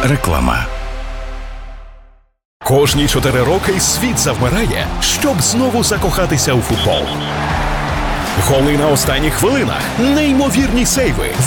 Реклама. Кожні 4 роки світ завмирає, щоб знову закохатися у футбол. Голи на останніх хвилинах, неймовірні сейви,